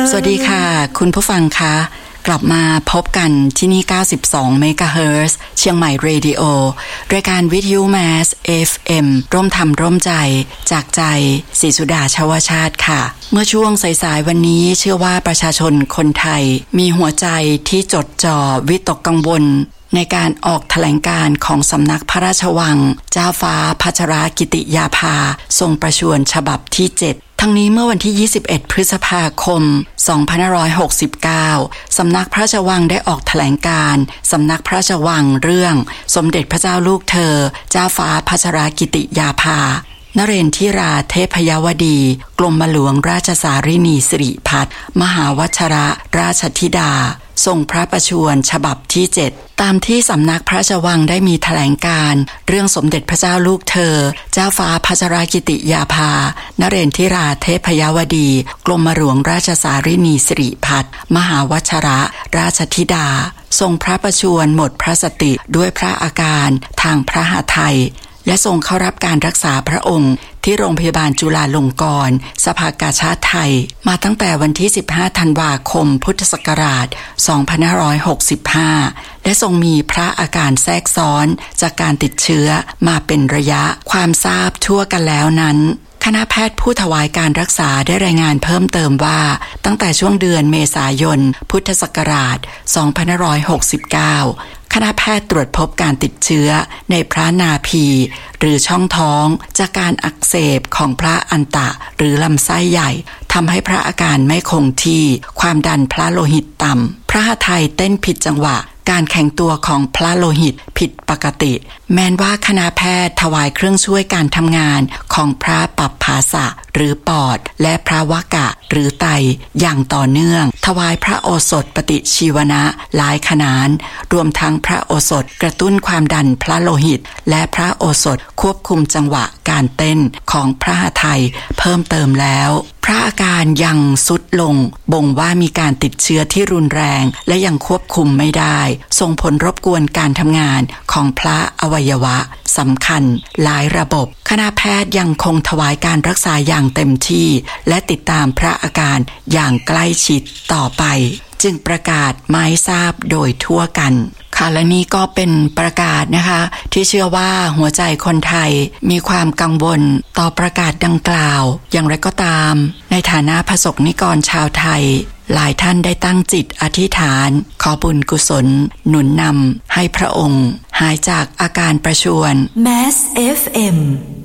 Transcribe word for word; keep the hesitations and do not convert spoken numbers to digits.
สวัสดีค่ะคุณผู้ฟังคะกลับมาพบกันที่นี่เก้าสิบสองเมกะเฮิรตซ์เชียงใหม่เรดิโอรายการวิทยุแมส เอฟ เอ็ม ร่วมทำร่วมใจจากใจศรีสุดาชวชาติค่ะเมื่อช่วงสายๆวันนี้เชื่อว่าประชาชนคนไทยมีหัวใจที่จดจ่อวิตกกังวลในการออกแถลงการณ์ของสำนักพระราชวังเจ้าฟ้าพัชรกิติยาภาทรงประชวรฉบับที่เจ็ดทั้งนี้เมื่อวันที่ยี่สิบเอ็ดพฤษภาคมสองพันห้าร้อยหกสิบเก้าสำนักพระราชวังได้ออกแถลงการณ์สำนักพระราชวังเรื่องสมเด็จพระเจ้าลูกเธอเจ้าฟ้าพัชรกิติยาภานเรนทิราเทพยวดีกรมหลวงราชสารินีสิริพัฒน์มหาวชรราชธิดาทรงพระประชวรฉบับที่เจ็ดตามที่สำนักพระราชวังได้มีแถลงการณ์เรื่องสมเด็จพระเจ้าลูกเธอเจ้าฟ้าพัชรกิติยาภานเรนทิราเทพยวดีกรมหลวงราชสารินีสิริพัฒน์มหาวชรราชธิดาทรงพระประชวรหมดพระสติด้วยพระอาการทางพระหทัยและทรงเข้ารับการรักษาพระองค์ที่โรงพยาบาลจุฬาลงกรณ์สภากาชาดไทยมาตั้งแต่วันที่สิบห้าธันวาคมพุทธศักราชสองพันห้าร้อยหกสิบห้าและทรงมีพระอาการแทรกซ้อนจากการติดเชื้อมาเป็นระยะความทราบทั่วกันแล้วนั้นคณะแพทย์ผู้ถวายการรักษาได้รายงานเพิ่มเติมว่าตั้งแต่ช่วงเดือนเมษายนพุทธศักราชสองพันห้าร้อยหกสิบเก้าคณะแพทย์ตรวจพบการติดเชื้อในพระนาภีหรือช่องท้องจากการอักเสบของพระอันตะหรือลำไส้ใหญ่ทำให้พระอาการไม่คงที่ความดันพระโลหิตต่ำพระหทัยเต้นผิดจังหวะการแข็งตัวของพระโลหิตผิดปกติแม้ว่าคณะแพทย์ถวายเครื่องช่วยการทำงานของพระปัปภาสะหรือปอดและพระวกะหรือไตอย่างต่อเนื่องถวายพระโอสถปฏิชีวนะหลายขนานรวมทั้งพระโอสถกระตุ้นความดันพระโลหิตและพระโอสถควบคุมจังหวะการเต้นของพระหทัยเพิ่มเติมแล้วพระอาการยังทรุดลงบ่งว่ามีการติดเชื้อที่รุนแรงและยังควบคุมไม่ได้ส่งผลรบกวนการทำงานของพระอวัยวะสำคัญหลายระบบคณะแพทย์ยังคงถวายการรักษาอย่างเต็มที่และติดตามพระอาการอย่างใกล้ชิดต่อไปจึงประกาศไม่ทราบโดยทั่วกันค่ะและนี่ก็เป็นประกาศนะคะที่เชื่อว่าหัวใจคนไทยมีความกังวลต่อประกาศดังกล่าวอย่างไรก็ตามในฐานะพระสงฆ์นิกรชาวไทยหลายท่านได้ตั้งจิตอธิษฐานขอบุญกุศลหนุนนำให้พระองค์หายจากอาการประชวรแมส เอฟ เอ็ม